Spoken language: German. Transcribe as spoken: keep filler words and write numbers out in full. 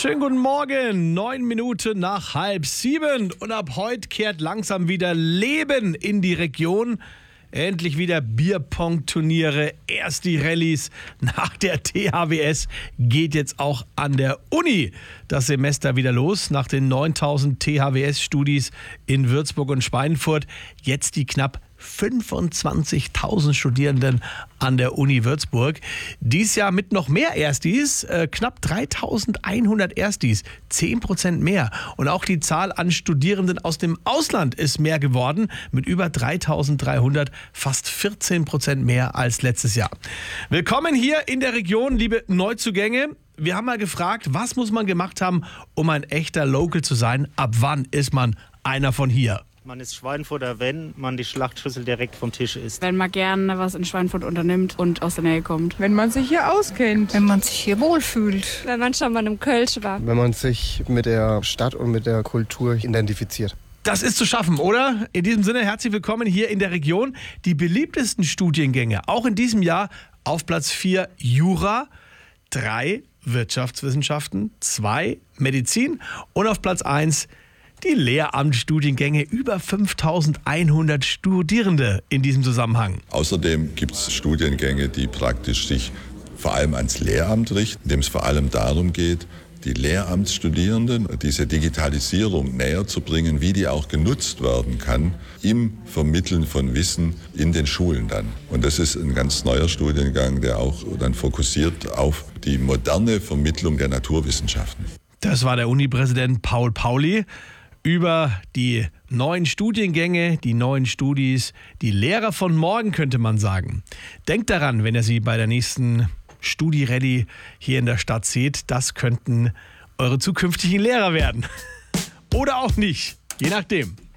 Schönen guten Morgen, neun Minuten nach halb sieben und ab heute kehrt langsam wieder Leben in die Region. Endlich wieder Bierpong-Turniere, erst die Rallyes nach der T H W S geht jetzt auch an der Uni das Semester wieder los. Nach den neuntausend T H W S-Studis in Würzburg und Schweinfurt jetzt die knapp fünfundzwanzigtausend Studierenden an der Uni Würzburg. Dies Jahr mit noch mehr Erstis, äh, knapp dreitausendeinhundert Erstis, zehn Prozent mehr. Und auch die Zahl an Studierenden aus dem Ausland ist mehr geworden, mit über dreitausenddreihundert, fast vierzehn Prozent mehr als letztes Jahr. Willkommen hier in der Region, liebe Neuzugänge. Wir haben mal gefragt, was muss man gemacht haben, um ein echter Local zu sein? Ab wann ist man einer von hier? Man ist Schweinfurter, wenn man die Schlachtschüssel direkt vom Tisch isst. Wenn man gerne was in Schweinfurt unternimmt und aus der Nähe kommt. Wenn man sich hier auskennt. Wenn man sich hier wohlfühlt. Wenn man schon mal im Kölsch war. Wenn man sich mit der Stadt und mit der Kultur identifiziert. Das ist zu schaffen, oder? In diesem Sinne, herzlich willkommen hier in der Region. Die beliebtesten Studiengänge, auch in diesem Jahr, auf Platz vier Jura, drei Wirtschaftswissenschaften, zwei Medizin und auf Platz eins die Lehramtsstudiengänge, über fünftausendeinhundert Studierende in diesem Zusammenhang. Außerdem gibt es Studiengänge, die praktisch sich vor allem ans Lehramt richten, indem es vor allem darum geht, die Lehramtsstudierenden diese Digitalisierung näher zu bringen, wie die auch genutzt werden kann im Vermitteln von Wissen in den Schulen dann. Und das ist ein ganz neuer Studiengang, der auch dann fokussiert auf die moderne Vermittlung der Naturwissenschaften. Das war der Uni-Präsident Paul Pauli. Über die neuen Studiengänge, die neuen Studis, die Lehrer von morgen, könnte man sagen. Denkt daran, wenn ihr sie bei der nächsten Studi-Rallye hier in der Stadt seht, das könnten eure zukünftigen Lehrer werden. Oder auch nicht, je nachdem.